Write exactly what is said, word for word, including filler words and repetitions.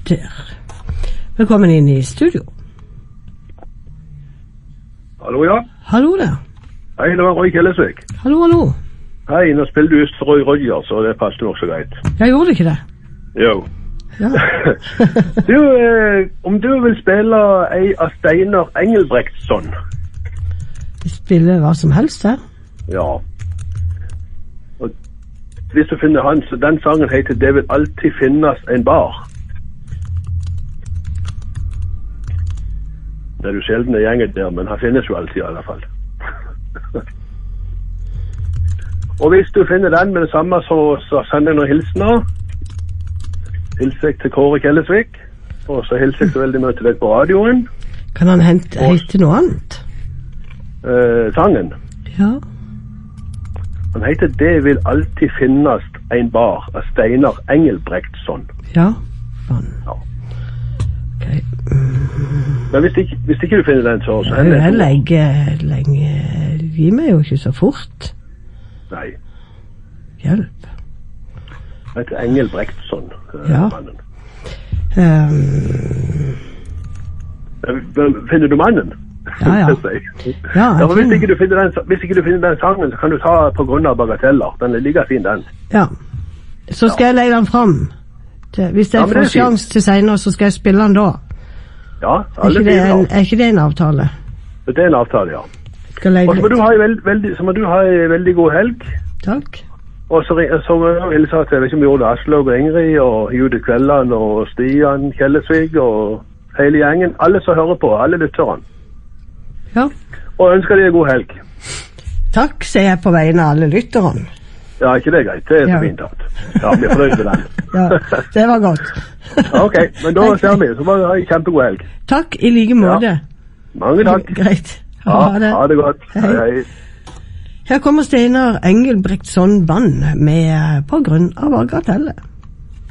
Der. Velkommen inn i studio. Hallo, ja. Hallo der. Hei, det var Roy Kjellesvik. Hallo, hallo. Hei, nå spiller du just for Roy Roger, så det passer nok så greit. Jeg gjorde ikke det. Jo. Ja. Du, eh, om du vil spille ei av Steinar Engelbrektsson? Spille hva som helst her. Ja. Og hvis du finner hans, den sangen heter Det vil alltid finnes en bar. Det er jo sjelden jeg gjenger der, men han finnes jo alltid i alle fall. Og hvis du finner den med det samme, så, så sender jeg noen hilsener. Hilser jeg til Kåre Kjellesvik, og så hilser jeg så veldig mye til deg på radioen. Kan han hente, hete noe annet? Eh, sangen. Ja. Han heter Det vil alltid finnes en bar av Steinar Engelbrektsson. Ja. Sånn. Ja. Ok. Mm. Men hvis ikke, hvis ikke du finner den, så... så det er jo lenge, lenge... Gi meg jo ikke så fort. Nei. Hjelp. Han heter Engelbrektsson. Uh, ja. Mannen. Um. Finner du mannen? Ja, ja. ja, ja hvis, ikke du finner den, hvis ikke du finner den sangen, så kan du ta på grunn av bagateller. Den er like fin, den. Ja. Så skal ja. jeg legge den frem. Det, hvis jeg ja, får sjans til senere, så skal jeg spille den da. Ja, alle er ikke, det en, er ikke det en avtale? Det er en avtale, ja. Og så må, du ha veld, veldig, så må du ha en veldig god helg. Takk. Og så, så må jeg hilse til liksom Jorde Aslaug og Ingrid og Judith Kvelland og Stian Kjellesvig og hele gjengen. Alle som hører på, alle lytterne. Ja. Og ønsker deg en god helg. Takk, sier jeg på vegne av alle lytterne. Ja, ikke det greit. Det er så ja. fint tatt. Ja, vi er fornøyd med den. Ja, det var godt. Ok, men da ser vi. Så må vi ha en kjempegod helg. Takk, i like måte. Ja. Mange takk. Greit. Ha, ha, det. ha det godt. Hei, hei. Her kommer Steinar Engelbrektsson Band med På grunn av bagateller.